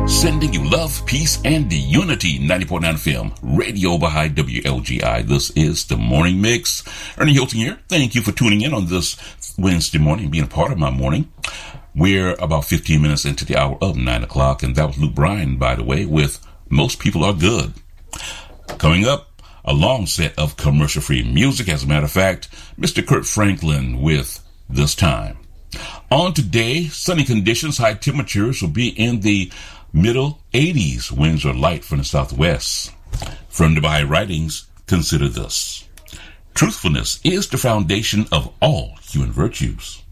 Sending you love, peace, and unity. 90.9 FM, Radio Baha'i WLGI. This is the Morning Mix. Ernie Hilton here. Thank you for tuning in on this Wednesday morning, being a part of my morning. We're about 15 minutes into the hour of 9 o'clock, and that was Luke Bryan, by the way, with Most People Are Good. Coming up, a long set of commercial-free music. As a matter of fact, Mr. Kurt Franklin with This Time. On today, sunny conditions, high temperatures will be in the middle 80s. Winds are light from the southwest. From the Baha'i writings, consider this. Truthfulness is the foundation of all human virtues.